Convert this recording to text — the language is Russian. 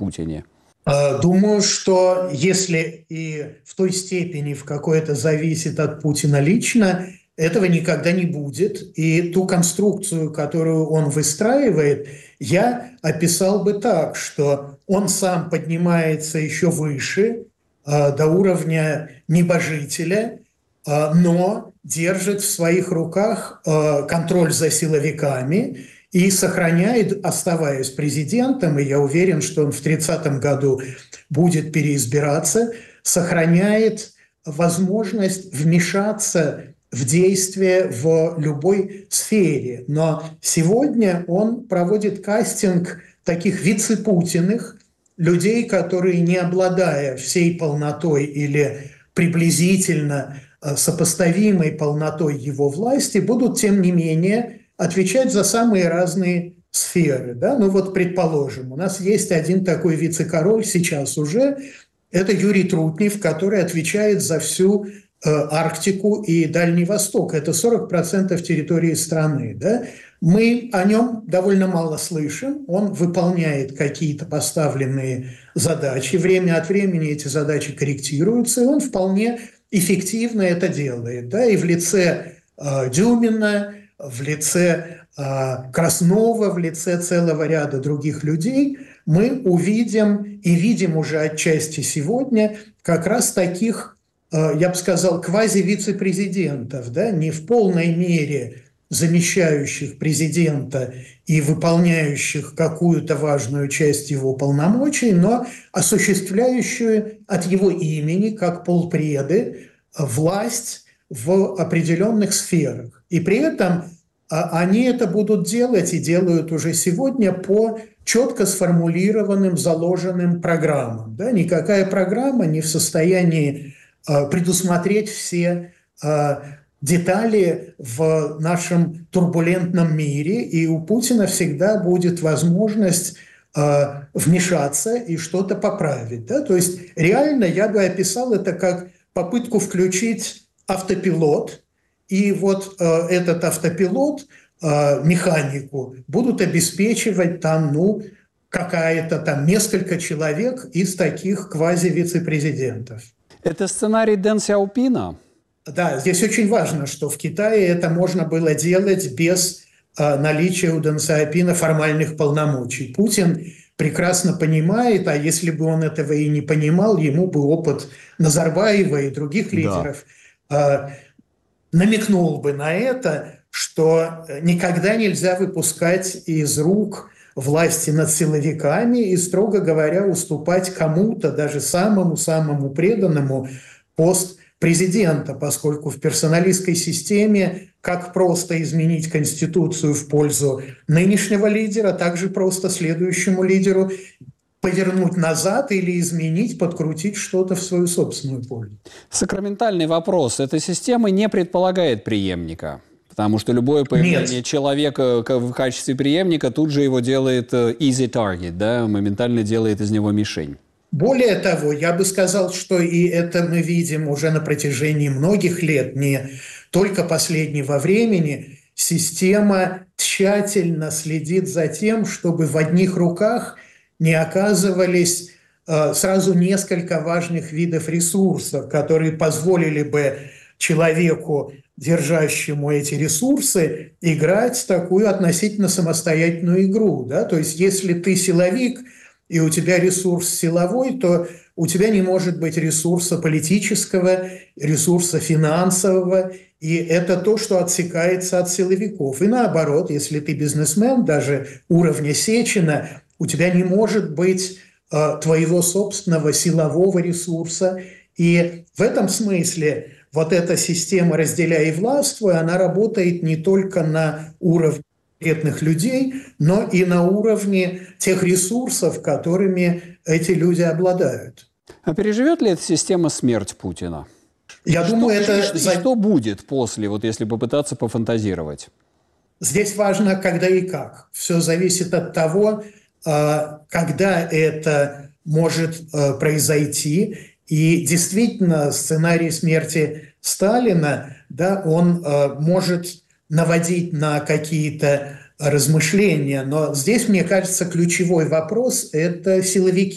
Путине? Думаю, что если и в той степени, в какой это зависит от Путина лично, этого никогда не будет. И ту конструкцию, которую он выстраивает, я описал бы так, что он сам поднимается еще выше, до уровня небожителя, но держит в своих руках контроль за силовиками и сохраняет, оставаясь президентом, и я уверен, что он в 30-м году будет переизбираться, сохраняет возможность вмешаться в действие в любой сфере. Но сегодня он проводит кастинг таких вице-Путиных, людей, которые, не обладая всей полнотой или приблизительно сопоставимой полнотой его власти, будут, тем не менее, отвечать за самые разные сферы. Да? Ну вот, предположим, у нас есть один такой вице-король сейчас уже, это Юрий Трутнев, который отвечает за всю Арктику и Дальний Восток. Это 40% территории страны. Да? Мы о нем довольно мало слышим. Он выполняет какие-то поставленные задачи. Время от времени эти задачи корректируются, и он вполне эффективно это делает. Да? И в лице Дюмина, в лице Краснова, в лице целого ряда других людей мы увидим и видим уже отчасти сегодня как раз таких, я бы сказал, квази-вице-президентов, да, не в полной мере замещающих президента и выполняющих какую-то важную часть его полномочий, но осуществляющую от его имени, как полпреды, власть в определенных сферах. И при этом они это будут делать и делают уже сегодня по четко сформулированным, заложенным программам. Да? Никакая программа не в состоянии предусмотреть все детали в нашем турбулентном мире, и у Путина всегда будет возможность вмешаться и что-то поправить. Да? То есть реально я бы описал это как попытку включить автопилот, и вот этот автопилот, механику, будут обеспечивать там, какая-то там несколько человек из таких квази-вице-президентов. Это сценарий Дэн Сяопина? Да, здесь очень важно, что в Китае это можно было делать без наличия у Дэн Сяопина формальных полномочий. Путин прекрасно понимает, а если бы он этого и не понимал, ему бы опыт Назарбаева и других лидеров намекнул бы на это, что никогда нельзя выпускать из рук власти над силовиками и, строго говоря, уступать кому-то, даже самому-самому преданному, пост президента, поскольку в персоналистской системе как просто изменить Конституцию в пользу нынешнего лидера, так же просто следующему лидеру повернуть назад или изменить, подкрутить что-то в свою собственную пользу. Сакраментальный вопрос. Эта система не предполагает преемника, потому что любое появление человека в качестве преемника тут же его делает easy target, да, моментально делает из него мишень. Более того, я бы сказал, что и это мы видим уже на протяжении многих лет, не только последнего времени. Система тщательно следит за тем, чтобы в одних руках не оказывались сразу несколько важных видов ресурсов, которые позволили бы человеку, держащему эти ресурсы, играть такую относительно самостоятельную игру. Да? То есть если ты силовик, и у тебя ресурс силовой, то у тебя не может быть ресурса политического, ресурса финансового, и это то, что отсекается от силовиков. И наоборот, если ты бизнесмен, даже уровня Сечина, у тебя не может быть твоего собственного силового ресурса. И в этом смысле вот эта система «разделяй и властвуй», она работает не только на уровне конкретных людей, но и на уровне тех ресурсов, которыми эти люди обладают. А переживет ли эта система смерть Путина? Я думаю, это... Что будет после, вот если попытаться пофантазировать? Здесь важно, когда и как. Все зависит от того, когда это может произойти. И действительно, сценарий смерти Сталина, да, он может наводить на какие-то размышления. Но здесь, мне кажется, ключевой вопрос – это силовики.